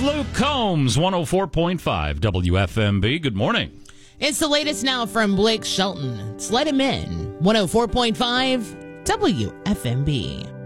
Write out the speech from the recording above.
It's Luke Combs, 104.5 WFMB. Good morning. It's the latest now from Blake Shelton. It's Let Him In, 104.5 WFMB.